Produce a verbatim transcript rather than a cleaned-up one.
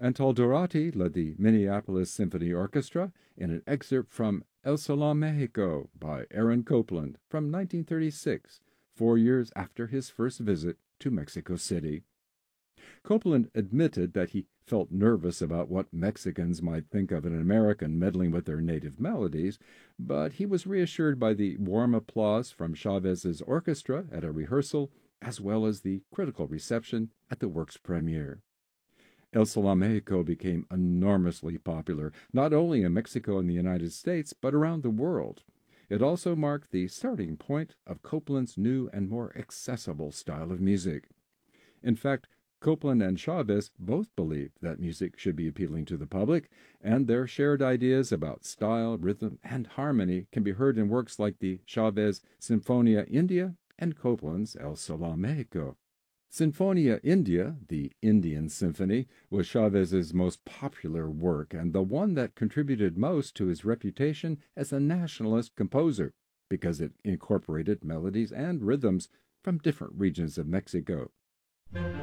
Antal Dorati led the Minneapolis Symphony Orchestra in an excerpt from El Salon, Mexico by Aaron Copland from nineteen thirty-six, four years after his first visit to Mexico City. Copland admitted that he felt nervous about what Mexicans might think of an American meddling with their native melodies, but he was reassured by the warm applause from Chavez's orchestra at a rehearsal, as well as the critical reception at the work's premiere. El Salon Mexico became enormously popular, not only in Mexico and the United States, but around the world. It also marked the starting point of Copland's new and more accessible style of music. In fact, Copland and Chavez both believed that music should be appealing to the public, and their shared ideas about style, rhythm, and harmony can be heard in works like the Chavez Sinfonia India and Copland's El Salon Mexico. Sinfonia India, the Indian Symphony, was Chavez's most popular work and the one that contributed most to his reputation as a nationalist composer, because it incorporated melodies and rhythms from different regions of Mexico.